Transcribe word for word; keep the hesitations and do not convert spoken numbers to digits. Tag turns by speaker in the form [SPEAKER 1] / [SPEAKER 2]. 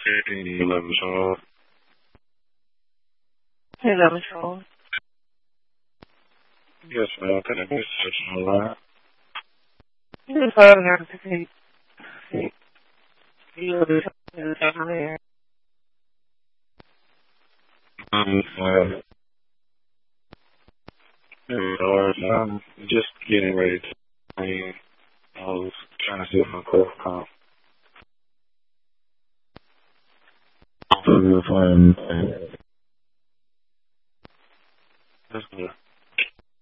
[SPEAKER 1] fifteen eleven Charles.
[SPEAKER 2] eleven Charles.
[SPEAKER 1] Yes, ma'am. Can I be searching online?
[SPEAKER 2] You can find out to see. You will be in the second there.
[SPEAKER 1] Um, uh, I'm just getting ready to. I mean, I was trying to see if my close comp. I'm fine. That's good.